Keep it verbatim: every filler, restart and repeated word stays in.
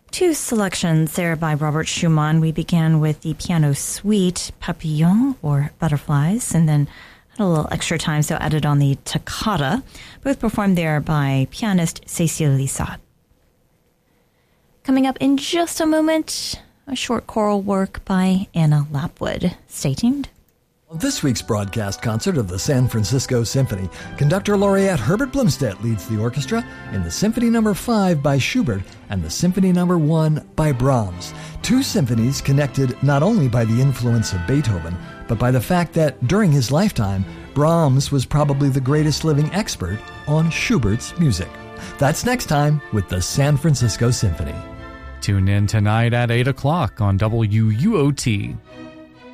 Two selections there by Robert Schumann. We began with the piano suite, Papillon, or Butterflies, and then had a little extra time, so added on the Toccata, both performed there by pianist Cécile Lissat. Coming up in just a moment, a short choral work by Anna Lapwood. Stay tuned. On this week's broadcast concert of the San Francisco Symphony, conductor laureate Herbert Blomstedt leads the orchestra in the Symphony Number five by Schubert and the Symphony Number one by Brahms. Two symphonies connected not only by the influence of Beethoven, but by the fact that during his lifetime, Brahms was probably the greatest living expert on Schubert's music. That's next time with the San Francisco Symphony. Tune in tonight at eight o'clock on W U O T.